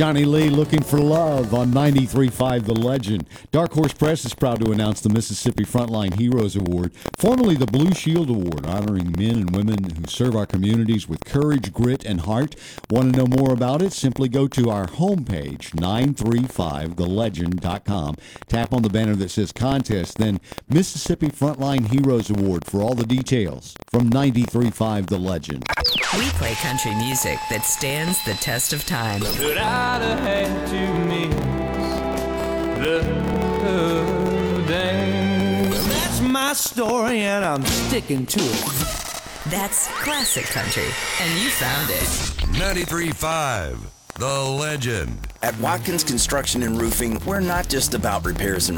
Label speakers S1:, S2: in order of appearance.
S1: Johnny Lee looking for love on 93.5 The Legend. Dark Horse Press is proud to announce the Mississippi Frontline Heroes Award, formerly the Blue Shield Award, honoring men and women who serve our communities with courage, grit, and heart. Want to know more about it? Simply go to our homepage, 935thelegend.com. Tap on the banner that says Contest, then Mississippi Frontline Heroes Award for all the details. From 93.5 The Legend.
S2: We play country music that stands the test of time.
S3: But I'd have had to miss the day. That's my story and I'm sticking to it.
S2: That's classic country, and you found it.
S4: 93.5 The Legend.
S5: At Watkins Construction and Roofing, we're not just about repairs and